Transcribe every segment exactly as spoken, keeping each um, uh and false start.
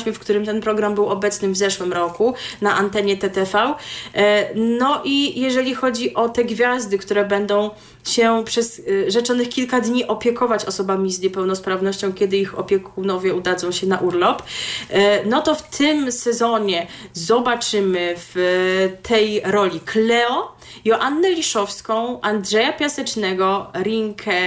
Zaśpiewajmy, w którym ten program był obecny w zeszłym roku na antenie T T V. No i jeżeli chodzi o te gwiazdy, które będą się przez rzeczonych kilka dni opiekować osobami z niepełnosprawnością, kiedy ich opiekunowie udadzą się na urlop, no to w tym sezonie zobaczymy w tej roli Cleo, Joannę Liszowską, Andrzeja Piasecznego, Rinkę,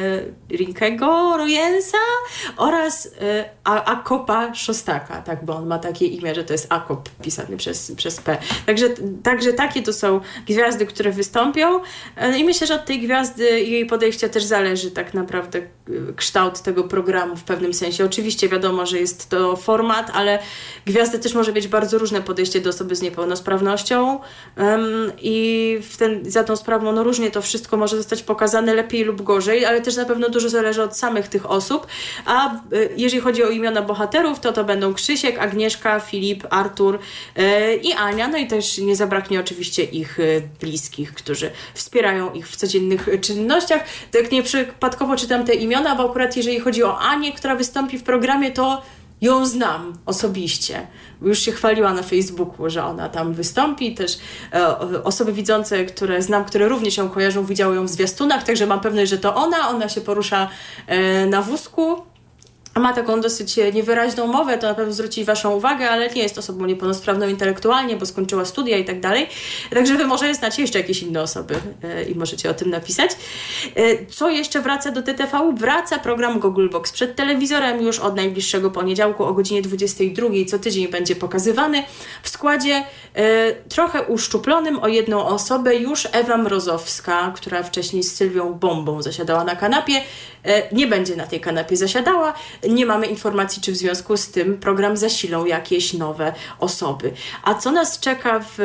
Rinkego Rojensa oraz a, Akopa Szostaka, tak, bo on ma takie imię, że to jest Akop pisany przez, przez P. Także, także takie to są gwiazdy, które wystąpią i myślę, że od tej gwiazdy i jej podejścia też zależy tak naprawdę kształt tego programu w pewnym sensie. Oczywiście wiadomo, że jest to format, ale gwiazdy też może mieć bardzo różne podejście do osoby z niepełnosprawnością um, i w ten, za tą sprawą no różnie to wszystko może zostać pokazane lepiej lub gorzej, ale też na pewno dużo zależy od samych tych osób. A y, jeżeli chodzi o imiona bohaterów, to to będą Krzysiek, Agnieszka, Filip, Artur y, i Ania, no i też nie zabraknie oczywiście ich y, bliskich, którzy wspierają ich w codziennych czynnościach. Tak nieprzypadkowo czytam te imiona, bo akurat jeżeli chodzi o Anię, która wystąpi w programie, to ją znam osobiście. Już się chwaliła na Facebooku, że ona tam wystąpi. Też e, osoby widzące, które znam, które również ją kojarzą, widziały ją w zwiastunach, także mam pewność, że to ona. Ona się porusza e, na wózku. Ma taką dosyć niewyraźną mowę, to na pewno zwróci waszą uwagę, ale nie jest osobą niepełnosprawną intelektualnie, bo skończyła studia i tak dalej. Także wy może znacie jeszcze jakieś inne osoby yy, i możecie o tym napisać. Yy, co jeszcze wraca do T T V? Wraca program Gogglebox. Przed telewizorem już od najbliższego poniedziałku o godzinie dwudziestej drugiej co tydzień będzie pokazywany. W składzie yy, trochę uszczuplonym o jedną osobę już Ewa Mrozowska, która wcześniej z Sylwią Bombą zasiadała na kanapie. Yy, nie będzie na tej kanapie zasiadała. Nie mamy informacji, czy w związku z tym program zasilą jakieś nowe osoby. A co nas czeka w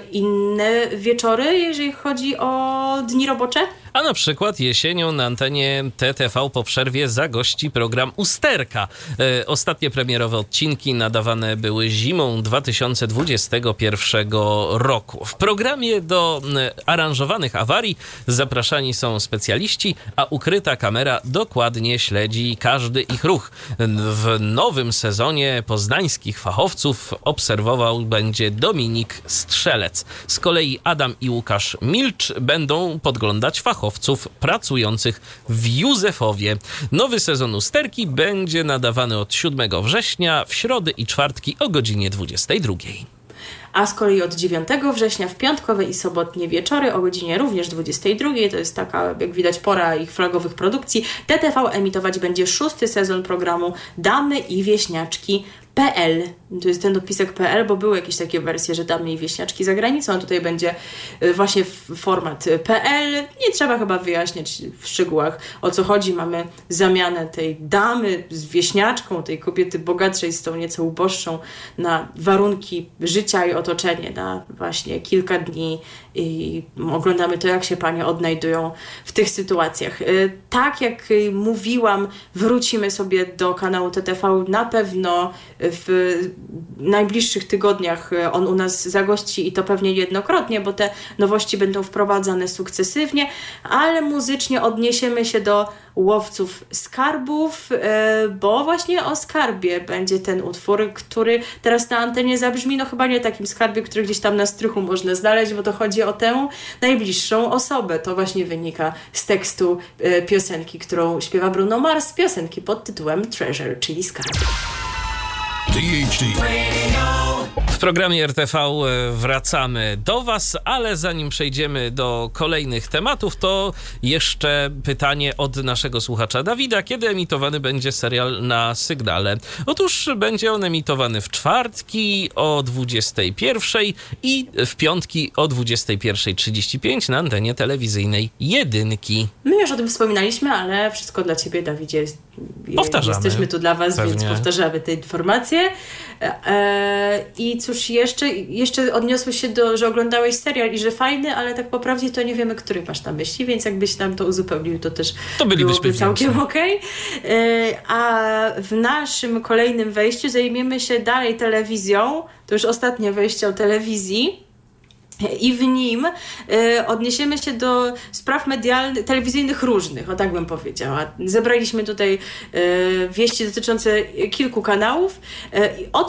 inne wieczory, jeżeli chodzi o dni robocze? A na przykład jesienią na antenie T T V po przerwie zagości program Usterka. E, ostatnie premierowe odcinki nadawane były zimą dwa tysiące dwudziestego pierwszego roku. W programie do e, aranżowanych awarii zapraszani są specjaliści, a ukryta kamera dokładnie śledzi każdy ich ruch. W nowym sezonie poznańskich fachowców obserwował będzie Dominik Strzelec. Z kolei Adam i Łukasz Milcz będą podglądać fachowców. fachowców pracujących w Józefowie. Nowy sezon Usterki będzie nadawany od siódmego września w środy i czwartki o godzinie dwudziestej drugiej. A z kolei od dziewiątego września w piątkowe i sobotnie wieczory o godzinie również dwudziestej drugiej, to jest taka, jak widać, pora ich flagowych produkcji, T T V emitować będzie szósty sezon programu Damy i Wieśniaczki P L. To jest ten dopisek P L, bo były jakieś takie wersje, że Damy i Wieśniaczki za granicą, a tutaj będzie właśnie format P L. Nie trzeba chyba wyjaśniać w szczegółach, o co chodzi. Mamy zamianę tej damy z wieśniaczką, tej kobiety bogatszej z tą nieco uboższą na warunki życia i otoczenie na właśnie kilka dni i oglądamy to, jak się panie odnajdują w tych sytuacjach. Tak jak mówiłam, wrócimy sobie do kanału T T V na pewno w najbliższych tygodniach. On u nas zagości i to pewnie jednokrotnie, bo te nowości będą wprowadzane sukcesywnie, ale muzycznie odniesiemy się do Łowców Skarbów, bo właśnie o skarbie będzie ten utwór, który teraz na antenie zabrzmi, no chyba nie takim skarbie, który gdzieś tam na strychu można znaleźć, bo to chodzi o tę najbliższą osobę. To właśnie wynika z tekstu piosenki, którą śpiewa Bruno Mars, piosenki pod tytułem Treasure, czyli skarb. D H D. W programie R T V wracamy do Was, ale zanim przejdziemy do kolejnych tematów, to jeszcze pytanie od naszego słuchacza Dawida. Kiedy emitowany będzie serial na Sygnale? Otóż będzie on emitowany w czwartki o dwudziestej pierwszej i w piątki o dwudziestej pierwszej trzydzieści pięć na antenie telewizyjnej Jedynki. My już o tym wspominaliśmy, ale wszystko dla Ciebie, Dawidzie. Powtarzamy. Jesteśmy tu dla Was, Pewnie. Więc powtarzamy te informacje. E, I cóż, jeszcze, jeszcze odniosłeś się do, że oglądałeś serial i że fajny, ale tak po prawdzie to nie wiemy, który masz na myśli, więc jakbyś nam to uzupełnił, to też to byłoby całkiem okej. Okay. E, a w naszym kolejnym wejściu zajmiemy się dalej telewizją. To już ostatnie wejście o telewizji. I w nim y, odniesiemy się do spraw medialnych, telewizyjnych różnych, o tak bym powiedziała. Zebraliśmy tutaj y, wieści dotyczące kilku kanałów. Y, od